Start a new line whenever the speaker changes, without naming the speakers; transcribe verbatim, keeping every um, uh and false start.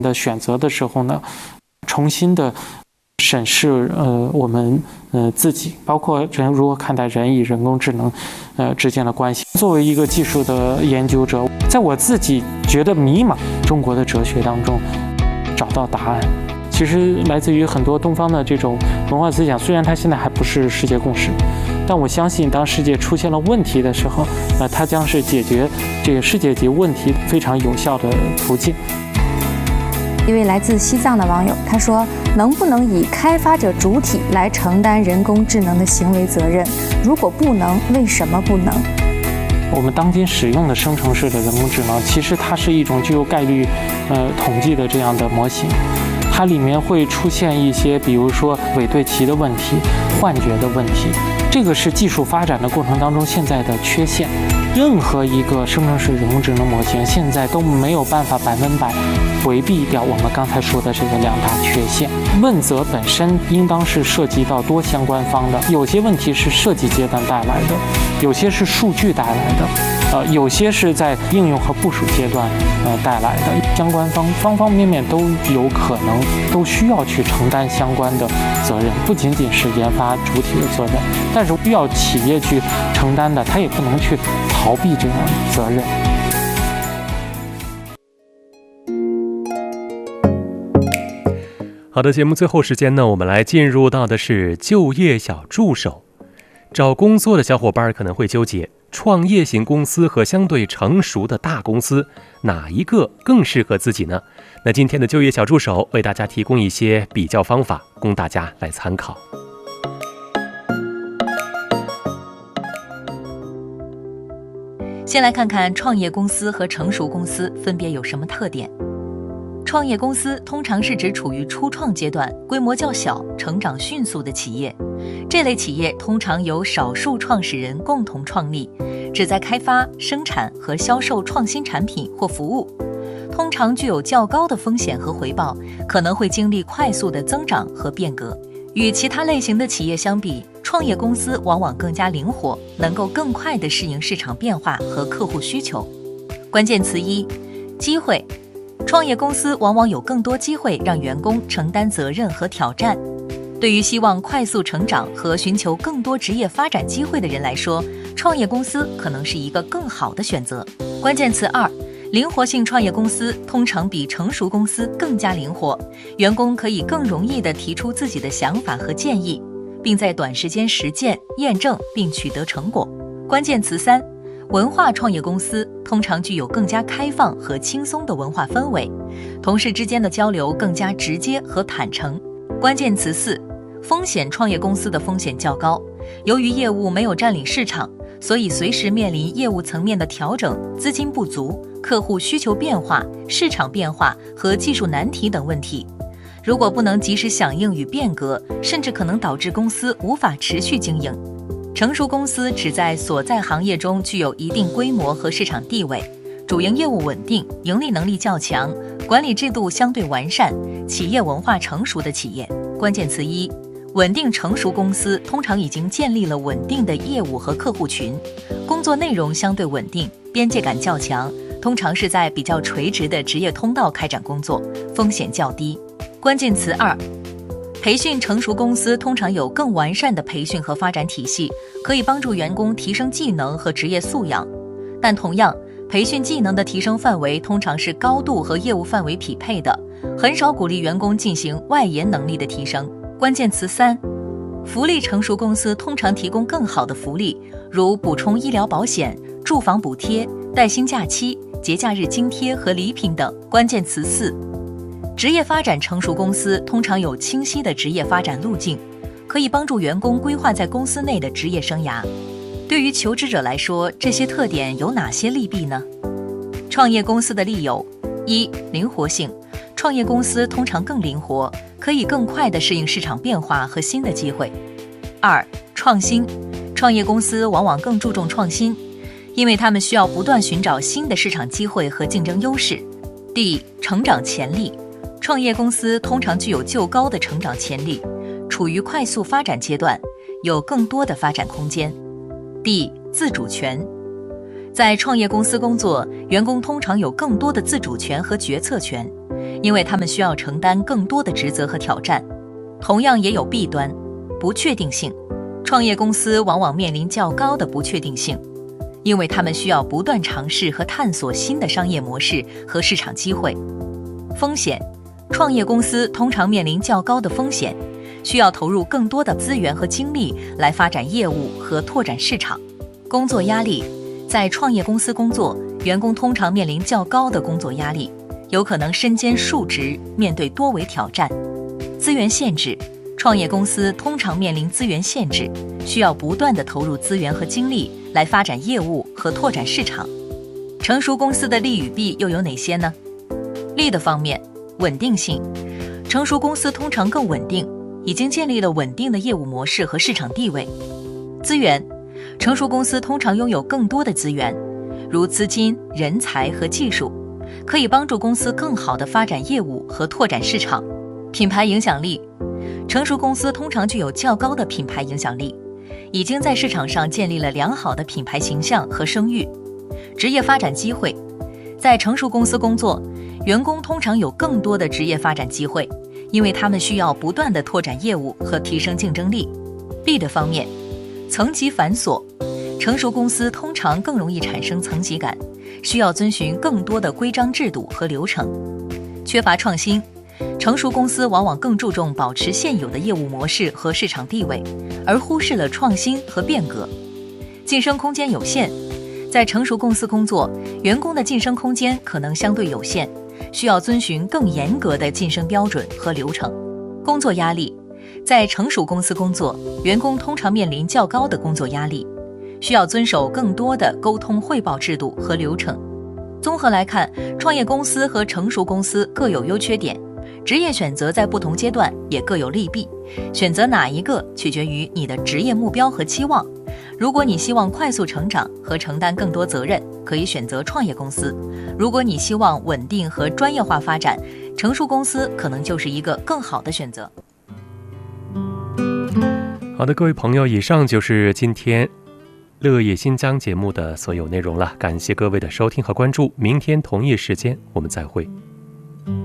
的选择的时候呢，重新的审视呃我们呃自己，包括人如何看待人与人工智能呃之间的关系。作为一个技术的研究者，在我自己觉得迷茫中国的哲学当中找到答案，其实来自于很多东方的这种文化思想，虽然它现在还不是世界共识，但我相信当世界出现了问题的时候，呃，它将是解决这个世界级问题非常有效的途径。
一位来自西藏的网友他说，能不能以开发者主体来承担人工智能的行为责任？如果不能，为什么不能？
我们当今使用的生成式的人工智能，其实它是一种具有概率呃统计的这样的模型，它里面会出现一些比如说伪对齐的问题、幻觉的问题，这个是技术发展的过程当中现在的缺陷。任何一个生成式人工智能模型现在都没有办法百分百回避掉我们刚才说的这个两大缺陷。问责本身应当是涉及到多相关方的，有些问题是设计阶段带来的，有些是数据带来的，呃，有些是在应用和部署阶段呃带来的，相关方方方面面都有可能都需要去承担相关的责任，不仅仅是研发主体的责任，但是需要企业去承担的，它也不能去逃避这样的责任。
好的，节目最后时间呢，我们来进入到的是就业小助手。找工作的小伙伴可能会纠结，创业型公司和相对成熟的大公司，哪一个更适合自己呢？那今天的就业小助手为大家提供一些比较方法，供大家来参考。
先来看看创业公司和成熟公司分别有什么特点。创业公司通常是指处于初创阶段、规模较小、成长迅速的企业。这类企业通常由少数创始人共同创立，旨在开发、生产和销售创新产品或服务，通常具有较高的风险和回报，可能会经历快速的增长和变革。与其他类型的企业相比，创业公司往往更加灵活，能够更快地适应市场变化和客户需求。关键词一：机会。创业公司往往有更多机会让员工承担责任和挑战。对于希望快速成长和寻求更多职业发展机会的人来说，创业公司可能是一个更好的选择。关键词二：灵活性创业公司通常比成熟公司更加灵活，员工可以更容易地提出自己的想法和建议，并在短时间实践、验证并取得成果。关键词三：文化创业公司通常具有更加开放和轻松的文化氛围，同事之间的交流更加直接和坦诚。关键词四：风险创业公司的风险较高，由于业务没有占领市场，所以随时面临业务层面的调整、资金不足、客户需求变化、市场变化和技术难题等问题。如果不能及时响应与变革，甚至可能导致公司无法持续经营。成熟公司只在所在行业中具有一定规模和市场地位，主营业务稳定，盈利能力较强，管理制度相对完善，企业文化成熟的企业。关键词一：稳定成熟公司通常已经建立了稳定的业务和客户群，工作内容相对稳定，边界感较强，通常是在比较垂直的职业通道开展工作，风险较低。关键词二：培训成熟公司通常有更完善的培训和发展体系，可以帮助员工提升技能和职业素养。但同样，培训技能的提升范围通常是高度和业务范围匹配的，很少鼓励员工进行外延能力的提升。关键词三：福利成熟公司通常提供更好的福利，如补充医疗保险、住房补贴、带薪假期、节假日津贴和礼品等。关键词四：职业发展成熟公司通常有清晰的职业发展路径，可以帮助员工规划在公司内的职业生涯。对于求职者来说，这些特点有哪些利弊呢？创业公司的利有：一、灵活性。创业公司通常更灵活，可以更快地适应市场变化和新的机会。二、创新。创业公司往往更注重创新，因为他们需要不断寻找新的市场机会和竞争优势。D、成长潜力。创业公司通常具有较高的成长潜力，处于快速发展阶段，有更多的发展空间。D、自主权。 在创业公司工作，员工通常有更多的自主权和决策权，因为他们需要承担更多的职责和挑战。同样也有弊端，不确定性。创业公司往往面临较高的不确定性，因为他们需要不断尝试和探索新的商业模式和市场机会。风险，创业公司通常面临较高的风险，需要投入更多的资源和精力来发展业务和拓展市场。工作压力，在创业公司工作，员工通常面临较高的工作压力，有可能身兼数职，面对多维挑战。资源限制，创业公司通常面临资源限制，需要不断地投入资源和精力来发展业务和拓展市场。成熟公司的利与弊又有哪些呢？利的方面，稳定性，成熟公司通常更稳定，已经建立了稳定的业务模式和市场地位。资源，成熟公司通常拥有更多的资源，如资金、人才和技术，可以帮助公司更好地发展业务和拓展市场。品牌影响力，成熟公司通常具有较高的品牌影响力，已经在市场上建立了良好的品牌形象和声誉。职业发展机会，在成熟公司工作，员工通常有更多的职业发展机会，因为他们需要不断地拓展业务和提升竞争力。弊的方面，层级繁琐，成熟公司通常更容易产生层级感，需要遵循更多的规章制度和流程。缺乏创新，成熟公司往往更注重保持现有的业务模式和市场地位，而忽视了创新和变革。晋升空间有限，在成熟公司工作，员工的晋升空间可能相对有限，需要遵循更严格的晋升标准和流程。工作压力，在成熟公司工作，员工通常面临较高的工作压力，需要遵守更多的沟通汇报制度和流程。综合来看，创业公司和成熟公司各有优缺点，职业选择在不同阶段也各有利弊，选择哪一个取决于你的职业目标和期望。如果你希望快速成长和承担更多责任，可以选择创业公司；如果你希望稳定和专业化发展，成熟公司可能就是一个更好的选择。
好的，各位朋友，以上就是今天乐业新疆节目的所有内容了，感谢各位的收听和关注，明天同一时间我们再会。